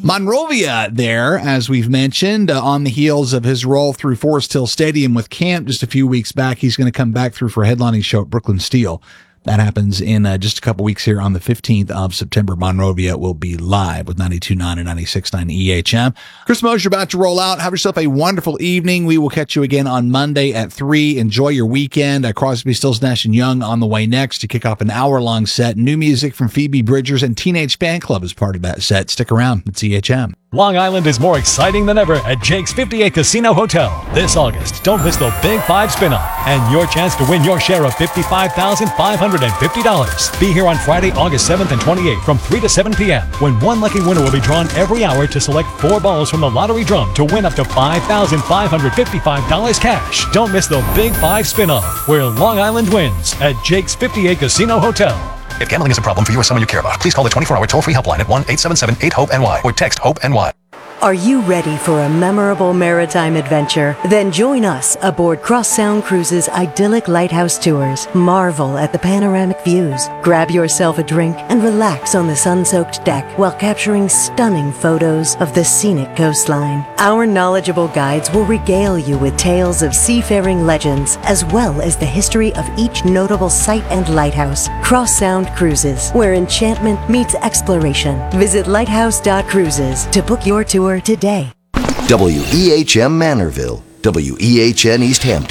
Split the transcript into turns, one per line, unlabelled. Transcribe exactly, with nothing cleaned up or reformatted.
Monrovia there, as we've mentioned, uh, on the heels of his roll through Forest Hill Stadium with Camp just a few weeks back. He's going to come back through for a headlining show at Brooklyn Steel. That happens in uh, just a couple weeks here on the fifteenth of September. Monrovia will be live with ninety-two point nine and ninety-six point nine E H M. Chris Mosier about to roll out. Have yourself a wonderful evening. We will catch you again on Monday at three. Enjoy your weekend. Uh, Crosby, Stills, Nash and Young on the way next to kick off an hour-long set. New music from Phoebe Bridgers and Teenage Fan Club is part of that set. Stick around. It's E H M.
Long Island is more exciting than ever at Jake's fifty-eight Casino Hotel. This August, don't miss the Big Five Spin-Off and your chance to win your share of fifty-five thousand five hundred fifty dollars. Be here on Friday, August seventh and twenty-eighth from three to seven p.m. when one lucky winner will be drawn every hour to select four balls from the lottery drum to win up to five thousand five hundred fifty-five dollars cash. Don't miss the Big Five Spin-Off, where Long Island wins at Jake's fifty-eight Casino Hotel.
If gambling is a problem for you or someone you care about, please call the twenty-four hour toll-free helpline at one eight seven seven eight hope N Y or text HOPE-N Y.
Are you ready for a memorable maritime adventure? Then join us aboard Cross Sound Cruises' idyllic lighthouse tours. Marvel at the panoramic views. Grab yourself a drink and relax on the sun-soaked deck while capturing stunning photos of the scenic coastline. Our knowledgeable guides will regale you with tales of seafaring legends as well as the history of each notable site and lighthouse. Cross Sound Cruises, where enchantment meets exploration. Visit lighthouse dot cruises to book your tour today.
W E H M Manorville, W E H N East Hampton.